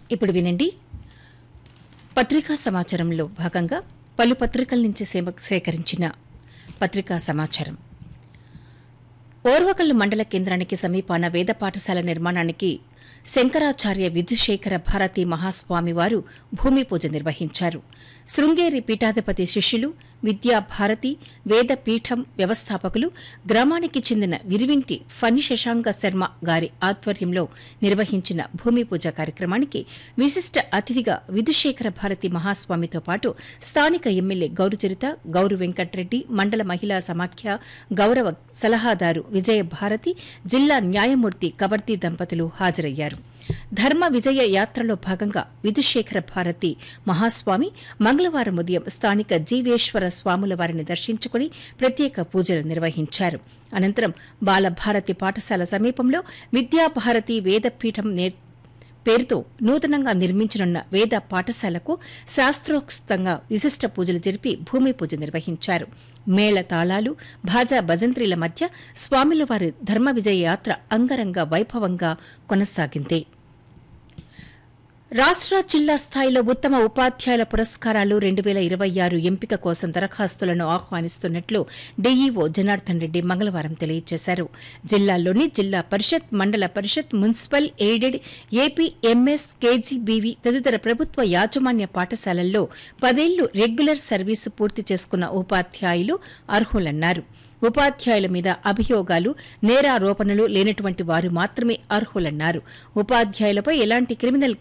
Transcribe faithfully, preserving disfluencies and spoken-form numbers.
ఇప్పుడు వినండి. పత్రికా సమాచారంలో భాగంగా పలు పత్రికల నుంచి సేమ- సేకరించిన పత్రికా సమాచారం. ఓర్వకల్లు మండల కేంద్రానికి సమీపాన వేద పాఠశాల నిర్మాణానికి శంకరాచార్య విధుశేఖర భారతి మహాస్వామివారు భూమి పూజ నిర్వహించారు. శృంగేరి పీఠాధిపతి శిష్యులు, విద్యా భారతి వేద పీఠం వ్యవస్థాపకులు, గ్రామానికి చెందిన విరివింటి ఫణి శశాంక శర్మ గారి ఆధ్వర్యంలో నిర్వహించిన భూమి పూజ కార్యక్రమానికి విశిష్ట అతిథిగా విధుశేఖర భారతి మహాస్వామితో పాటు స్థానిక ఎమ్మెల్యే గౌరుచరిత, గౌరు వెంకట్రెడ్డి, మండల మహిళా సమాఖ్య గౌరవ సలహాదారు విజయ భారతి, జిల్లా న్యాయమూర్తి కబర్తి దంపతులు హాజరయ్యారు. ధర్మ విజయ యాత్రలో భాగంగా విధుశేఖర భారతి మహాస్వామి మంగళవారం ఉదయం స్థానిక జీవేశ్వర స్వాముల వారిని దర్శించుకుని ప్రత్యేక పూజలు నిర్వహించారు. అనంతరం బాలభారతి పాఠశాల సమీపంలో విద్యాభారతి వేదపీఠం నేర్ పేరుతో నూతనంగా నిర్మించనున్న వేద పాఠశాలకు శాస్త్రోక్తంగా విశిష్ట పూజలు జరిపి భూమి పూజ నిర్వహించారు. మేళ తాళాలు, భాజా భజంత్రీల మధ్య స్వాముల వారి ధర్మ విజయ యాత్ర అంగరంగ వైభవంగా కొనసాగింది. రాష్ట్ర జిల్లా స్థాయిలో ఉత్తమ ఉపాధ్యాయుల పురస్కారాలు రెండు వేల ఇరవై ఆరు ఎంపిక కోసం దరఖాస్తులను ఆహ్వానిస్తున్నట్లు డీఈఓ జనార్దన్ రెడ్డి మంగళవారం తెలియజేశారు. జిల్లాలోని జిల్లా పరిషత్, మండల పరిషత్, municipal, aided, AP, MS, KGBV తదితర ప్రభుత్వ యాజమాన్య పాఠశాలల్లో పదేళ్లు రెగ్యులర్ సర్వీసు పూర్తి చేసుకున్న ఉపాధ్యాయులు అర్హులన్నారు. ఉపాధ్యాయుల మీద అభియోగాలు, నేరారోపణలు లేనటువంటి వారు మాత్రమే అర్హులన్నారు. ఉపాధ్యాయులపై ఎలాంటి క్రిమినల్